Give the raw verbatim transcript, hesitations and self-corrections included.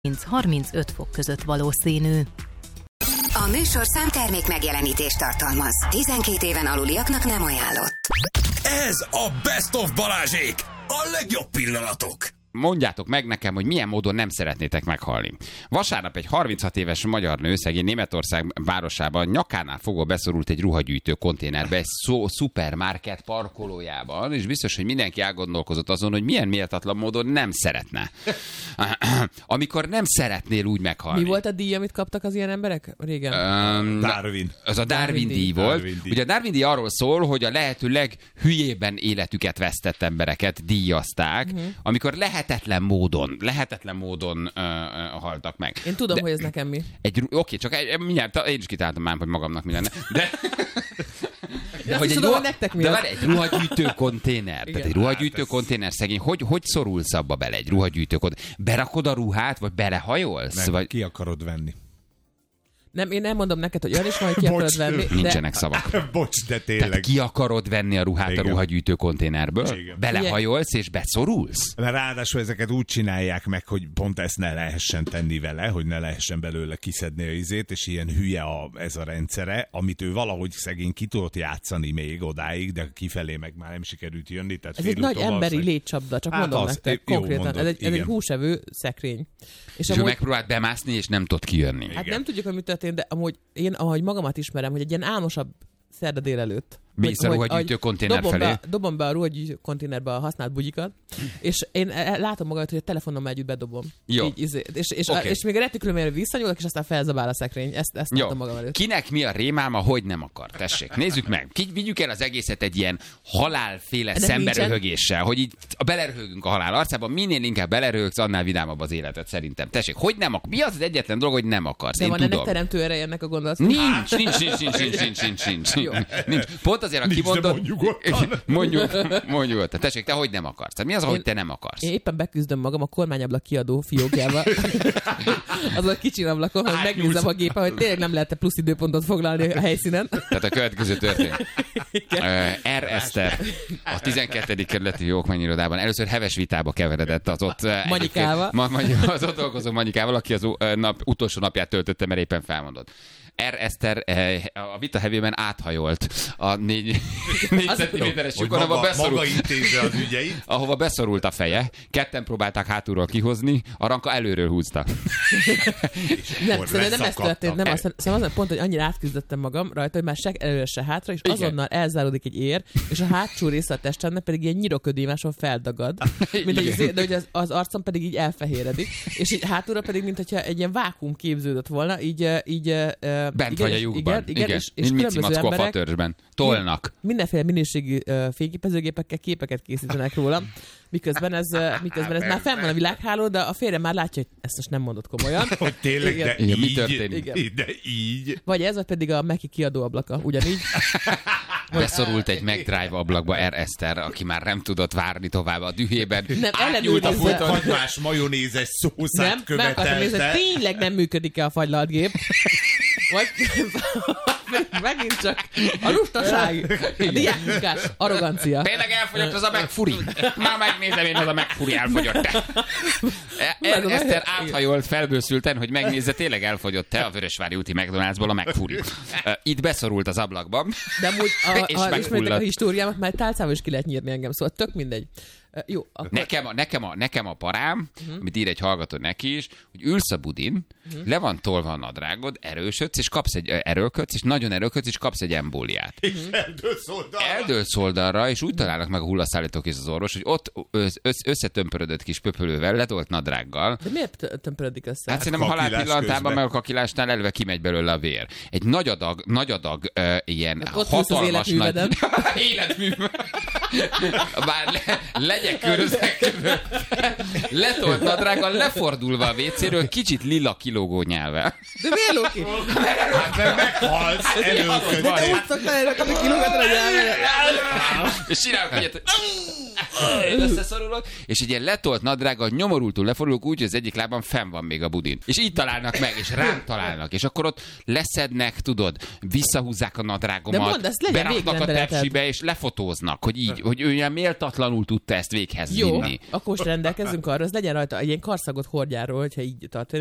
harmincöt fok között valószínű. A műsorszám termék megjelenítést tartalmaz. tizenkét éven aluliaknak nem ajánlott. Ez a Best of Balázsék! A legjobb pillanatok! Mondjátok meg nekem, hogy milyen módon nem szeretnétek meghalni. Vasárnap egy harminchat éves magyar nő szegény Németország városában nyakánál fogva beszorult egy ruhagyűjtő konténerbe egy szó, szupermarket parkolójában, és biztos, hogy mindenki elgondolkozott azon, hogy milyen méltatlan módon nem szeretne. Amikor nem szeretnél úgy meghalni. Mi volt a díj, amit kaptak az ilyen emberek régen? Um, Darwin. Az a Darwin, Darwin díj volt. Darwin díj. Ugye a Darwin díj arról szól, hogy a lehető leghülyében életüket vesztett embereket díjazták, uh-huh. amikor lehetetlen módon, lehetetlen módon uh, uh, haltak meg. Én tudom, de, hogy ez nekem mi. Egy, oké, csak egy, mindjárt, én is kitáltam már, hogy magamnak mi lenne. De... De, hogy egy, tudom, ruha, nektek de várj, egy ruhagyűjtő konténer. Tehát egy ruhagyűjtő hát konténer szegény. Hogy, hogy szorulsz abba bele egy ruhagyűjtő konténer? Berakod a ruhát, vagy belehajolsz? Meg vagy... ki akarod venni? Nem, én nem mondom neked, hogy olyan is van, hogy ki akarod venni. De... Nincsenek szavak. Bocs, de tényleg. Tehát ki akarod venni a ruhát igen. a ruhagyűjtő konténerből? Igen. Belehajolsz és beszorulsz? Ráadásul ezeket úgy csinálják meg, hogy pont ezt ne lehessen tenni vele, hogy ne lehessen belőle kiszedni a izét, és ilyen hülye a, ez a rendszere, amit ő valahogy szegény ki tudott játszani még odáig, de kifelé meg már nem sikerült jönni. Tehát ez egy nagy emberi az, létcsapda, csak hát mondom az, nektek konkrétan. Mondod, ez, egy, ez egy húsevő szekrény. És, és amúgy... ő megpróbált bemászni, és nem tud kijönni. Hát igen. Nem tudjuk, hogy mit történt, de amúgy én, ahogy magamat ismerem, hogy egy ilyen álmosabb szerda délelőtt. Mész a ruhagyűjtő konténer felé. Be, dobom be a ruhagyűjtő konténerbe a használt bugyikat, és én látom magamat, hogy a telefonom együtt bedobom. Jó. Így, izé, és, és, okay. a, és még a retikülömére visszanyúlok, és aztán felzabál a szekrény. Ezt, ezt látom magam előtt. Kinek mi a rémálma, hogy nem akar? Tessék, nézzük meg. Ki, vigyük el az egészet egy ilyen halálféle szemberöhögéssel, hogy így beleröhögünk a halál arcában, minél inkább beleröhögsz, annál vidámabb az életed szerintem. Tessék, hogy nem akar? Mi az az egyetlen dolog, hogy nem akarsz? De én van tudom. ennek teremtő ereje ennek a gondolatnak? Nincs, nincs, nincs, nincs, nincs, nincs, nincs, nincs, nincs. Pont azért, aki mondott, mondjuk, mondjuk, tessék, te hogy nem akarsz? Tehát mi az, ahogy te nem akarsz? Én éppen beküzdöm magam a kormányablak kiadó fiókjával. Az a kicsi ablakon, hogy megnézem a gépen, hogy tényleg nem lehet plusz időpontot foglalni a helyszínen. Tehát a következő történt. R. Eszter a tizenkettedik kerületi okmányirodában először heves vitába keveredett az ott Manyikával. Ma, az ott dolgozó Manyikával, aki az nap, utolsó napját töltötte, mert éppen felmondott. R. Eszter a vita hevében áthajolt a négy, négy centiméteres lyukon, ahova beszorult, maga intézze az ügyeit. ahova beszorult a feje. Ketten próbálták hátulról kihozni, a Ranka előről húzta. nem, szerintem nem ez történt, nem azt, szóval az pont, hogy annyira átküzdöttem magam rajta, hogy már se előre, se hátra, és igen. azonnal elzáródik egy ér, és a hátsó része a testemnek pedig ilyen nyiroködémáson feldagad, mint egy, de hogy az, az arcom pedig így elfehéredik, és így hátulra pedig, mint hogyha egy ilyen vákuum képződött volna, így, így bent igen, vagy a lyukban. Igen, igen, igen. és, és Mici Mackó a fatörzsben. Tolnak. Mindenféle minőségű uh, fényképezőgépekkel képeket készítenek róla, miközben ez, uh, miközben ez már fenn van a világháló, de a férjem már látja, hogy ezt most nem mondott komolyan. Hogy tényleg, igen. de igen, így, mi történik? Igen. De így. Vagy ez, vagy pedig a Meki kiadó ablaka, ugyanígy. Beszorult egy McDrive ablakba R. Eszter, aki már nem tudott várni tovább a dühében. Nem, átnyúlt a fújton. Fagymás majonézes szószát követelte. Nem, meg tényleg nem működik-e a fagylaltgép. Vagy megint csak a lustaság, a diákmunkás arrogancia. Tényleg elfogyott az a McFuri. Már megnézem én, az a McFuri elfogyott-e. R. Eszter áthajolt felbőszülten, hogy megnézze, tényleg elfogyott-e a Vörösvári úti McDonald'sból a McFuri. Itt beszorult az ablakban, de amúgy, és ha ismeritek a megfulladt. históriámat, már tálcával is ki lehet nyírni engem, szóval tök mindegy. Uh, jó, akkor... nekem, a, nekem, a, nekem a parám, uh-huh. amit ír egy hallgató neki is, hogy ülsz a budin, uh-huh. le van tolva a nadrágod, erősödsz, és kapsz egy erőlködsz, és nagyon erőlködsz, és kapsz egy embóliát. És eldőlsz oldalra. Eldőlsz oldalra, és úgy találnak meg a hullaszállítók és az orvos, hogy ott össz, összetömpörödött kis pöpölővel, letolt nadrággal. De miért tömpörödik össze? Hát szerintem a halál pillanatában, meg a kakilásnál eleve kimegy belőle a vér. Egy nagy adag, nagy adag uh, ilyen hát hatalmas nagy... életművben. Bár le, legyek körözek, letolt nadrággal, lefordulva a vécéről, kicsit lila kilógó nyelvvel. De miért lóki? Hát mert meghalsz előködni. De te úgy szoktál előködni kilógatra a nyelvvel. És csinálok egyet, összeszorulok, és egy ilyen letolt nadrággal nyomorultul lefordulok úgy, hogy az egyik lábam fenn van még a budin. És így találnak meg, és rám találnak. És akkor ott leszednek, tudod, visszahúzzák a nadrágomat, mondd, beraknak a tepsibe, és lefotóznak, hogy így, hogy ő ilyen méltatlanul tudta ezt ezt véghez Jó, vinni. akkor most rendelkezünk arra, az legyen rajta egy ilyen karszagot hordjáról, hogyha így tart.